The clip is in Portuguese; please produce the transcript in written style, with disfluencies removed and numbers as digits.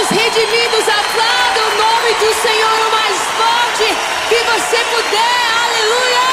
os redimidos, aplauda o nome do Senhor o mais forte que você puder. Aleluia!